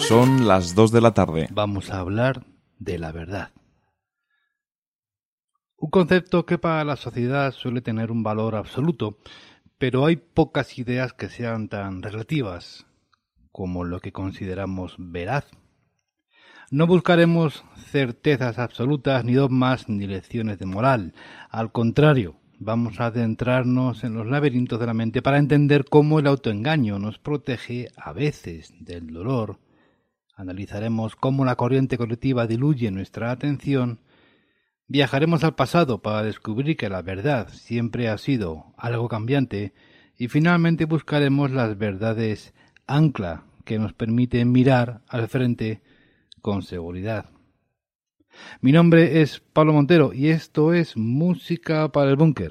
Son las 2 de la tarde. Vamos a hablar de la verdad. Un concepto que para la sociedad suele tener un valor absoluto, pero hay pocas ideas que sean tan relativas como lo que consideramos veraz. No buscaremos certezas absolutas, ni dogmas, ni lecciones de moral. Al contrario, vamos a adentrarnos en los laberintos de la mente para entender cómo el autoengaño nos protege a veces del dolor. Analizaremos cómo la corriente colectiva diluye nuestra atención. Viajaremos al pasado para descubrir que la verdad siempre ha sido algo cambiante. Y finalmente buscaremos las verdades ancla que nos permiten mirar al frente con seguridad. Mi nombre es Pablo Montero y esto es Música para el Búnker.